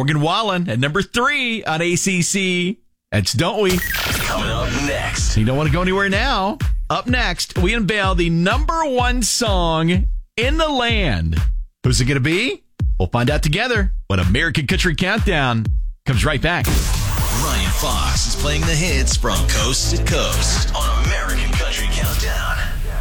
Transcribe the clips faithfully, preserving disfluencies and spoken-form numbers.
Morgan Wallen at number three on A C C. That's Don't We? Coming up next. You don't want to go anywhere now. Up next, we unveil the number one song in the land. Who's it going to be? We'll find out together when American Country Countdown comes right back. Ryan Fox is playing the hits from coast to coast on American Country Countdown.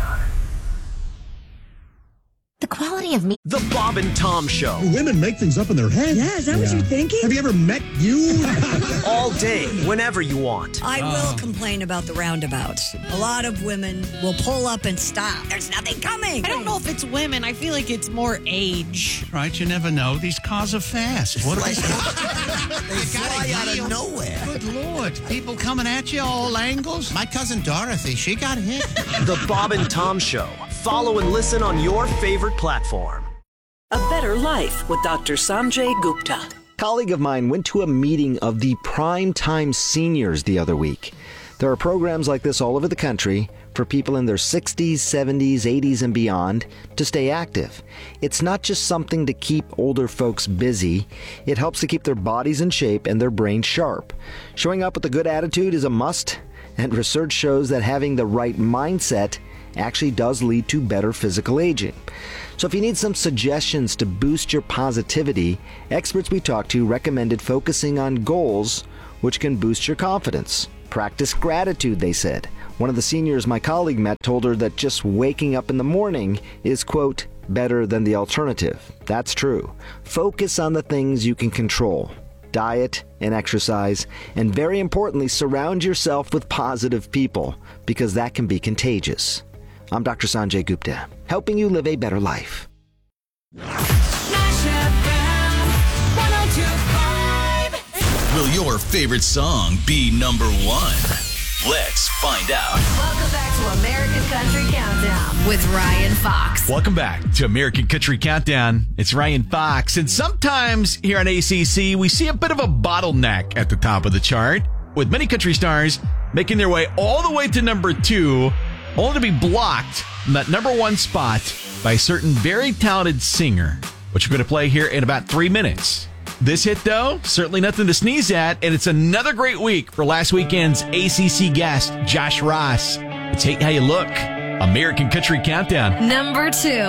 The quality of me. The Bob and Tom Show. Women make things up in their head. Yeah, is that yeah. what you're thinking? Have you ever met you? All day, whenever you want. I will complain about the roundabouts. A lot of women will pull up and stop. There's nothing coming. I don't know if it's women. I feel like it's more age. Right, you never know. These cars are fast. What are they? They fly out of nowhere. Good Lord. People coming at you all angles. My cousin Dorothy, she got hit. The Bob and Tom Show. Follow and listen on your favorite platform. A Better Life with Doctor Sanjay Gupta. A colleague of mine went to a meeting of the Primetime Seniors the other week. There are programs like this all over the country for people in their sixties, seventies, eighties, and beyond to stay active. It's not just something to keep older folks busy. It helps to keep their bodies in shape and their brains sharp. Showing up with a good attitude is a must, and research shows that having the right mindset actually does lead to better physical aging. So if you need some suggestions to boost your positivity, experts we talked to recommended focusing on goals which can boost your confidence. Practice gratitude, they said. One of the seniors my colleague met told her that just waking up in the morning is, quote, better than the alternative. That's true. Focus on the things you can control. Diet and exercise, and very importantly, surround yourself with positive people, because that can be contagious. I'm Doctor Sanjay Gupta, helping you live a better life. Will your favorite song be number one? Let's find out. Welcome back to American Country Countdown with Ryan Fox. Welcome back to American Country Countdown. It's Ryan Fox. And sometimes here on A C C, we see a bit of a bottleneck at the top of the chart, with many country stars making their way all the way to number two, only to be blocked from that number one spot by a certain very talented singer, which we're going to play here in about three minutes. This hit, though, certainly nothing to sneeze at, and it's another great week for last weekend's A C C guest, Josh Ross. It's Hate How You Look, American Country Countdown. Number two.